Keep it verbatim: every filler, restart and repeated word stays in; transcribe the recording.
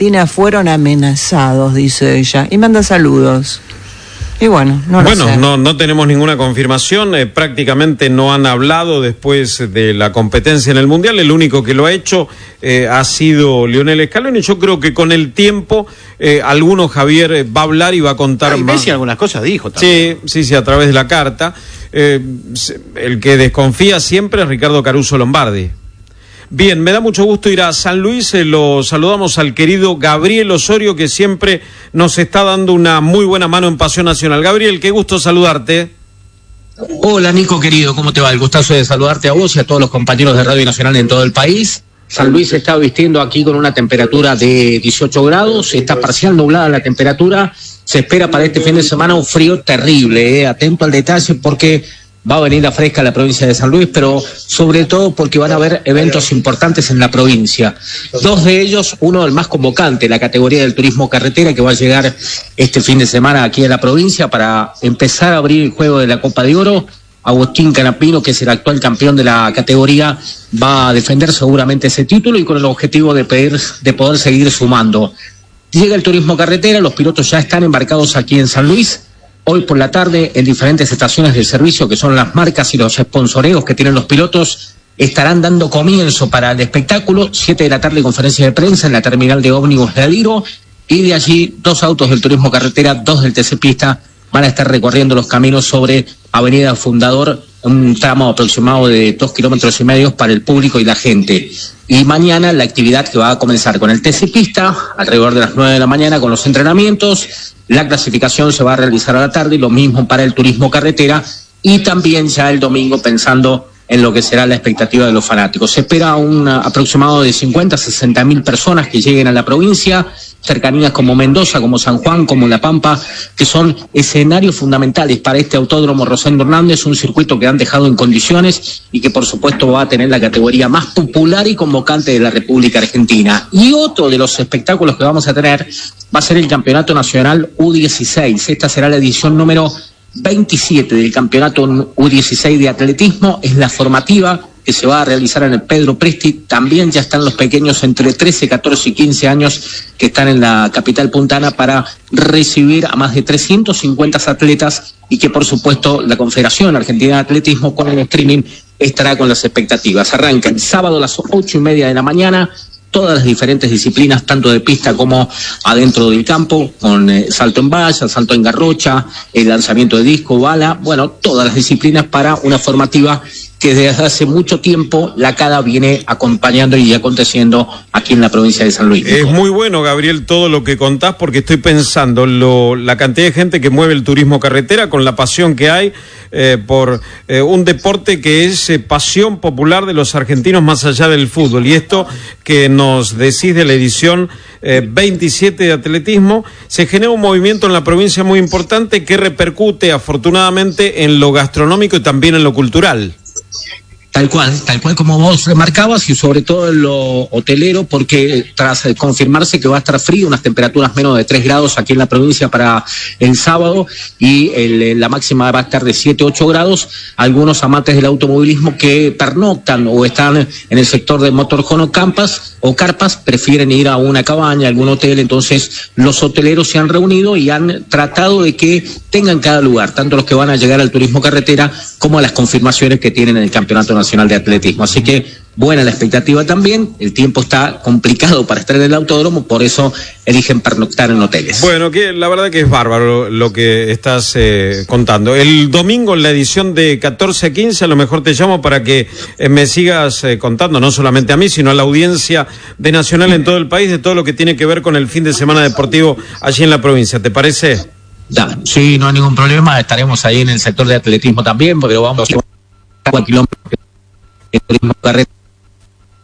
Argentina fueron amenazados, dice ella, y manda saludos. Y bueno, no lo Bueno, sé. no, no tenemos ninguna confirmación, eh, prácticamente no han hablado después de la competencia en el Mundial, el único que lo ha hecho eh, ha sido Lionel Scaloni. Yo creo que con el tiempo, eh, alguno Javier eh, va a hablar y va a contar ah, y más. Messi algunas cosas dijo también. Sí, sí, sí, a través de la carta. Eh, el que desconfía siempre es Ricardo Caruso Lombardi. Bien, me da mucho gusto ir a San Luis, eh, lo saludamos al querido Gabriel Osorio, que siempre nos está dando una muy buena mano en Pasión Nacional. Gabriel, qué gusto saludarte. Hola Nico querido, ¿cómo te va? El gustazo de saludarte a vos y a todos los compañeros de Radio Nacional en todo el país. San Luis se está vistiendo aquí con una temperatura de dieciocho grados, está parcial nublada la temperatura, se espera para este fin de semana un frío terrible, eh. Atento al detalle porque va a venir la fresca a la provincia de San Luis, pero sobre todo porque van a haber eventos importantes en la provincia. Dos de ellos, uno el más convocante, la categoría del turismo carretera, que va a llegar este fin de semana aquí a la provincia para empezar a abrir el juego de la Copa de Oro. Agustín Canapino, que es el actual campeón de la categoría, va a defender seguramente ese título y con el objetivo de, pedir, de poder seguir sumando. Llega el turismo carretera, los pilotos ya están embarcados aquí en San Luis. Hoy por la tarde, en diferentes estaciones de servicio, que son las marcas y los sponsoreos que tienen los pilotos, estarán dando comienzo para el espectáculo. Siete de la tarde, conferencia de prensa en la terminal de ómnibus de Aliro, y de allí dos autos del turismo carretera, dos del T C Pista, van a estar recorriendo los caminos sobre Avenida Fundador, un tramo aproximado de dos kilómetros y medio para el público y la gente. Y mañana la actividad que va a comenzar con el T C Pista, alrededor de las nueve de la mañana, con los entrenamientos. La clasificación se va a realizar a la tarde, y lo mismo para el turismo carretera, y también ya el domingo pensando en lo que será la expectativa de los fanáticos. Se espera un aproximado de cincuenta a sesenta mil personas que lleguen a la provincia, cercanías como Mendoza, como San Juan, como La Pampa, que son escenarios fundamentales para este autódromo Rosendo Hernández, un circuito que han dejado en condiciones y que por supuesto va a tener la categoría más popular y convocante de la República Argentina. Y otro de los espectáculos que vamos a tener va a ser el Campeonato Nacional U dieciséis. Esta será la edición número veintisiete del Campeonato U dieciséis de atletismo, es la formativa que se va a realizar en el Pedro Presti. También ya están los pequeños entre trece, catorce y quince años que están en la capital puntana para recibir a más de trescientos cincuenta atletas, y que por supuesto la Confederación Argentina de Atletismo con el streaming estará con las expectativas. Arranca el sábado a las ocho y media de la mañana, todas las diferentes disciplinas, tanto de pista como adentro del campo, con eh, salto en valla, salto en garrocha, el lanzamiento de disco, bala, bueno, todas las disciplinas para una formativa que desde hace mucho tiempo la CADA viene acompañando y aconteciendo aquí en la provincia de San Luis. Es muy bueno, Gabriel, todo lo que contás, porque estoy pensando lo, la cantidad de gente que mueve el turismo carretera, con la pasión que hay eh, por eh, un deporte que es eh, pasión popular de los argentinos más allá del fútbol. Y esto que nos decís de la edición eh, veintisiete de atletismo, se genera un movimiento en la provincia muy importante que repercute afortunadamente en lo gastronómico y también en lo cultural. Tal cual, tal cual como vos remarcabas, y sobre todo en lo hotelero, porque tras confirmarse que va a estar frío, unas temperaturas menos de tres grados aquí en la provincia para el sábado, y el, la máxima va a estar de siete, ocho grados, algunos amantes del automovilismo que pernoctan o están en el sector de motorhome o campas o carpas, prefieren ir a una cabaña, a algún hotel. Entonces los hoteleros se han reunido y han tratado de que tengan cada lugar, tanto los que van a llegar al turismo carretera como a las confirmaciones que tienen en el Campeonato Nacional de Atletismo. Así que buena la expectativa también. El tiempo está complicado para estar en el autódromo, por eso eligen pernoctar en hoteles. Bueno, que la verdad que es bárbaro lo que estás eh, contando. El domingo en la edición de catorce a quince, a lo mejor te llamo para que eh, me sigas eh, contando, no solamente a mí, sino a la audiencia de Nacional en todo el país, de todo lo que tiene que ver con el fin de semana deportivo allí en la provincia. ¿Te parece? Da, sí, no hay ningún problema. Estaremos ahí en el sector de atletismo también, porque vamos a kilómetros de turismo carretera.